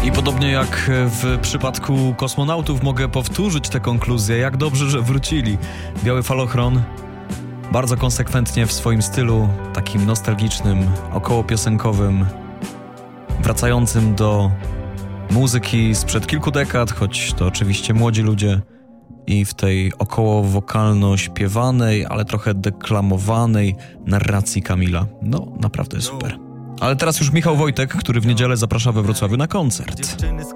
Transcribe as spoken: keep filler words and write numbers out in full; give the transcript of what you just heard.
I podobnie jak w przypadku kosmonautów mogę powtórzyć tę konkluzję. Jak dobrze, że wrócili. Biały Falochron bardzo konsekwentnie w swoim stylu, takim nostalgicznym, około piosenkowym, wracającym do muzyki sprzed kilku dekad, choć to oczywiście młodzi ludzie, i w tej około wokalno-śpiewanej, ale trochę deklamowanej narracji Kamila. No, naprawdę super. Ale teraz już Michał Wojtek, który w niedzielę zaprasza we Wrocławiu na koncert.